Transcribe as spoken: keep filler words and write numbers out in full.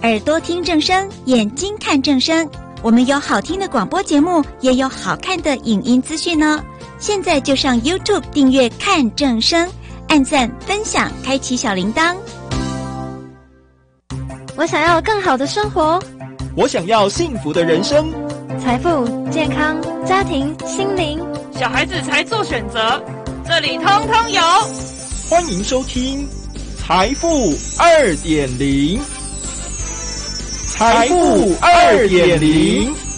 耳朵听正声，眼睛看正声。我们有好听的广播节目，也有好看的影音资讯呢。现在就上 YouTube 订阅看正声，按赞分享，开启小铃铛。 我想要更好的生活， 我想要幸福的人生， 财富、健康、家庭、心灵， 小孩子才做选择，这里通通有。 欢迎收听财富 二点零。财富 二点零。